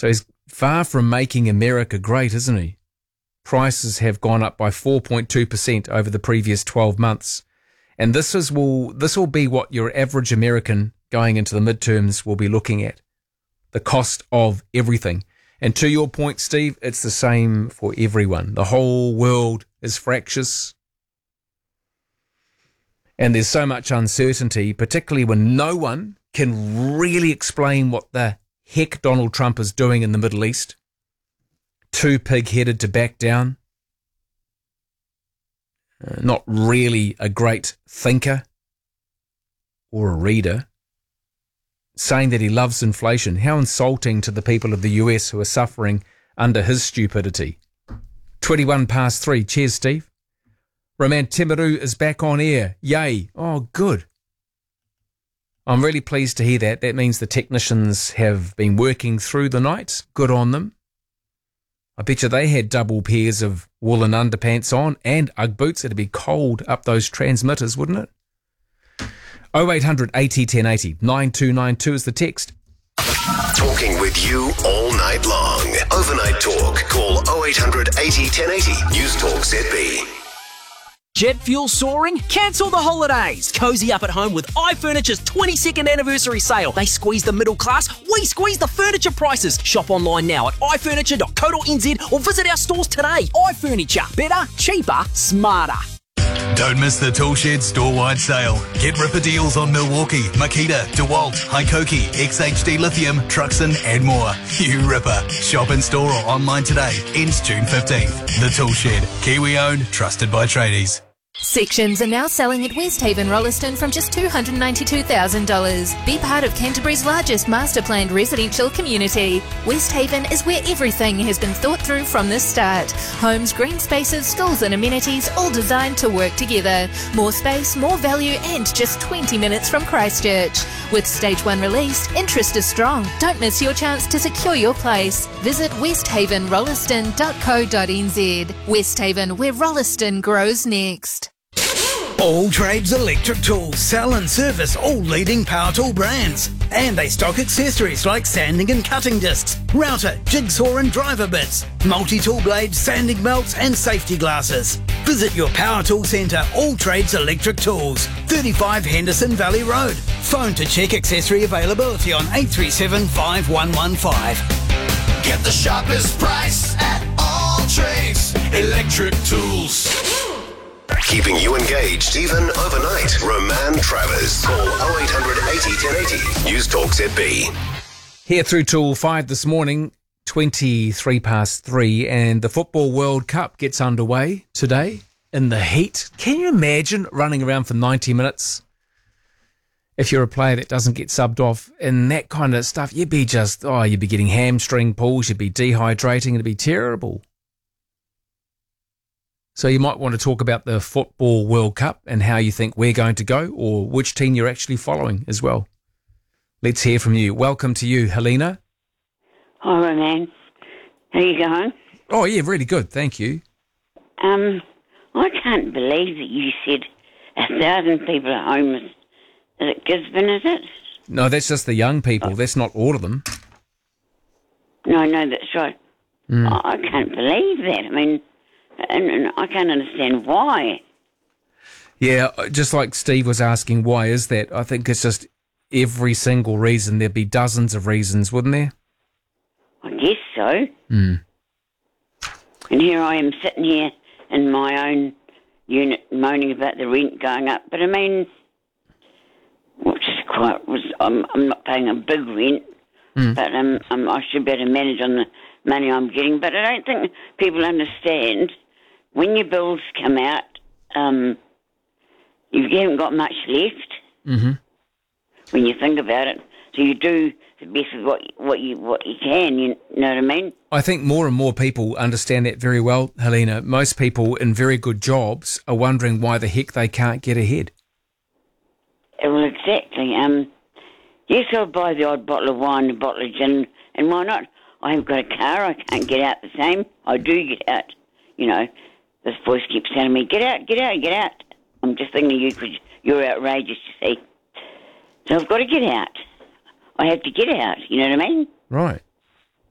So he's far from making America great, isn't he? Prices have gone up by 4.2% over the previous 12 months. And this will be what your average American going into the midterms will be looking at. The cost of everything. And to your point, Steve, it's the same for everyone. The whole world is fractious. And there's so much uncertainty, particularly when no one can really explain what the heck Donald Trump is doing in the Middle East. Too pig-headed to back down. Not really a great thinker or a reader. Saying that he loves inflation. How insulting to the people of the US who are suffering under his stupidity. 3:21. Cheers, Steve. Roman Timaru is back on air. Yay. Oh, good. I'm really pleased to hear that. That means the technicians have been working through the night. Good on them. I bet you they had double pairs of woolen underpants on and Ugg boots. It'd be cold up those transmitters, wouldn't it? 0800 80 1080 9292 is the text. Talking with you all night long. Overnight talk. Call 0800 80 1080. News Talk ZB. Jet fuel soaring? Cancel the holidays. Cozy up at home with iFurniture's 22nd anniversary sale. They squeeze the middle class, we squeeze the furniture prices. Shop online now at ifurniture.co.nz or visit our stores today. iFurniture. Better, cheaper, smarter. Don't miss the Toolshed store-wide sale. Get ripper deals on Milwaukee, Makita, DeWalt, Hikoki, XHD Lithium, Truxton and more. You ripper. Shop in store or online today. Ends June 15th. The Toolshed. Kiwi-owned, trusted by tradies. Sections are now selling at Westhaven Rolleston from just $292,000. Be part of Canterbury's largest master-planned residential community. Westhaven is where everything has been thought through from the start. Homes, green spaces, schools and amenities all designed to work together. More space, more value and just 20 minutes from Christchurch. With Stage 1 released, interest is strong. Don't miss your chance to secure your place. Visit westhavenrolleston.co.nz. Westhaven, where Rolleston grows next. All Trades Electric Tools sell and service all leading power tool brands. And they stock accessories like sanding and cutting discs, router, jigsaw and driver bits, multi-tool blades, sanding belts and safety glasses. Visit your power tool centre, All Trades Electric Tools, 35 Henderson Valley Road. Phone to check accessory availability on 837 5115. Get the sharpest price at All Trades Electric Tools. Keeping you engaged even overnight. Roman Travers. Call 0800 80 1080. News Talk ZB. Here through till 5 this morning, 3:23, and the Football World Cup gets underway today in the heat. Can you imagine running around for 90 minutes? If you're a player that doesn't get subbed off and that kind of stuff, you'd be getting hamstring pulls, you'd be dehydrating, it'd be terrible. So you might want to talk about the Football World Cup and how you think we're going to go, or which team you're actually following as well. Let's hear from you. Welcome to you, Helena. Hi, Roman. How you going? Oh, yeah, really good. Thank you. I can't believe that you said 1,000 people are homeless. Is it Gisborne, is it? No, that's just the young people. That's not all of them. No, that's right. I can't believe that. I mean, and I can't understand why. Yeah, just like Steve was asking, why is that? I think it's just every single reason. There'd be dozens of reasons, wouldn't there? I guess so. And here I am sitting here in my own unit moaning about the rent going up. But I mean, I'm not paying a big rent, but I should be able to manage on the money I'm getting. But I don't think people understand when your bills come out, you haven't got much left when you think about it. So you do the best with what you can. You know what I mean? I think more and more people understand that very well, Helena. Most people in very good jobs are wondering why the heck they can't get ahead. Well, exactly. Yes, I'll buy the odd bottle of wine, a bottle of gin, and why not? I've got a car, I can't get out the same. I do get out. You know, this voice keeps telling me, get out, get out, get out. I'm just thinking of you because you're outrageous, you see. So I've got to get out. I have to get out, you know what I mean? Right.